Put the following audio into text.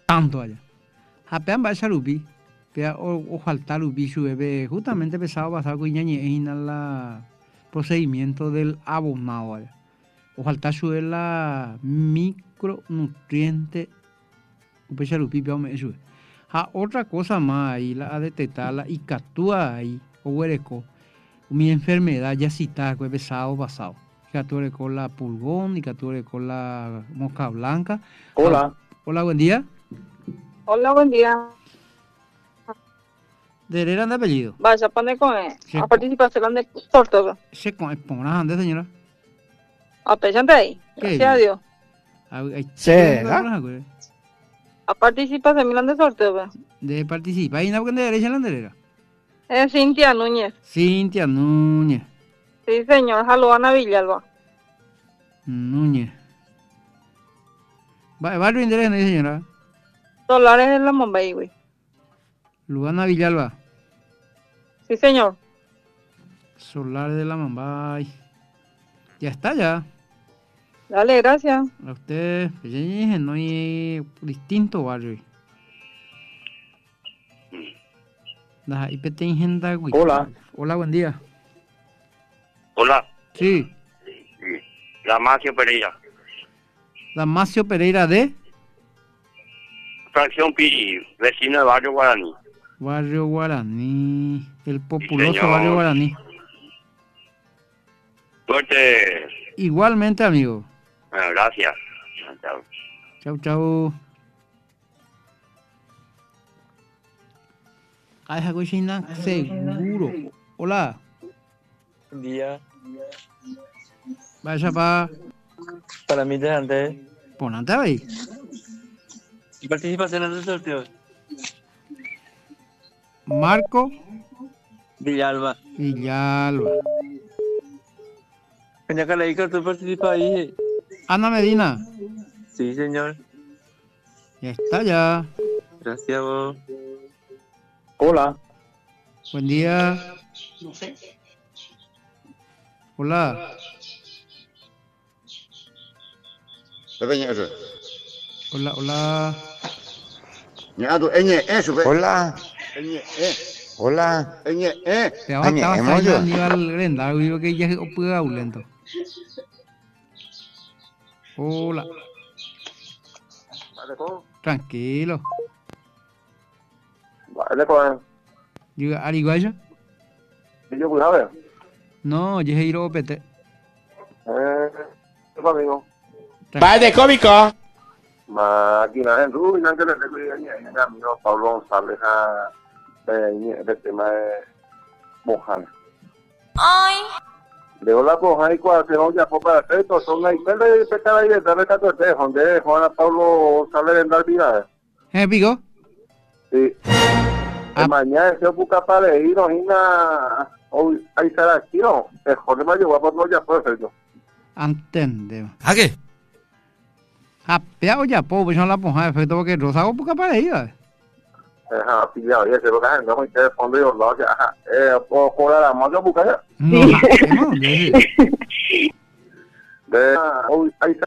tanto allá. Apean va a charupi, pea o faltar lupi sube justamente pesado pasado con ñañe la procedimiento del abonado allá. O faltar sube la micronutriente, upe charupi pea me sube. Otra cosa más ahí, la a detectarla y catúa ahí, o huereco, mi enfermedad ya cita, que pesado pasado. Catúre con la pulgón y catúre con la mosca blanca. Hola. Hola, buen día. Hola, buen día. ¿De Herrera de apellido? Vaya, pone con Sí, a participación de sorteo. Se con ande, señora. A pesar de ahí. ¿Qué? Gracias a Dios. ¿Será? A participación de sorteo. De participar. ¿Y no de derecha en la Herrera? Es Cintia Núñez. Cintia Núñez. Sí, señor. Jaluana Villalba. Núñez. ¿Barrio interés, no, señora? Solares en la Mumbai, güey. Luana Villalba. Sí, señor. Solares de la Mambay. Ya está, ya. Dale, gracias. A usted, no hay distinto barrio. Hola. Hola, buen día. Hola. Sí. Damasio Pereira. Damasio Pereira de Fracción Piri, vecino de Barrio Guaraní. Barrio Guaraní. El populoso Señor. Barrio Guaraní. Suerte. Igualmente, amigo. Bueno, gracias. Chao. Chau, chau. Ay, cochina, seguro. Hola. Buen día. Vaya Para mí, delante. ponante ahí. ¿Y participación en el sorteo? Marco Villalba. Villalba. Doña Caleika, ¿tú participas ahí? Ana Medina. Sí, señor. Ya está, ya. Gracias a vos. Hola. Buen día. Hola. Hola, hola. Hola. Hola. Te vas a estar Aníbal Grenda, digo que ya puede lento. Hola. Tranquilo. Vale, pues. Diga, ¿Ariguaya? Yo voy a ver. No, yo he ido a PT. Amigo. ¡Va de cómico! Máquina en ruina, que le recuerdo a amigo Pablo González del tema de Bojana. Ay. De la Bojana y cuando se ya fue para efecto, son ahí, pero de pecar ahí de darle 14, donde Juan Pablo González en dar vida. ¿Pico? Sí. Mañana se busca para ir, no hoy ahí será aquí, no. El joder me llevó a por ya fue efecto. Entendemos. ¿A qué? Peado ya, pues no la ponja de efecto porque Rosago busca para ella. Ajá, pillado, ya se lo que no me quedé fondo y los lados, ajá, por la mano busca ya. No, no, De, hoy ahí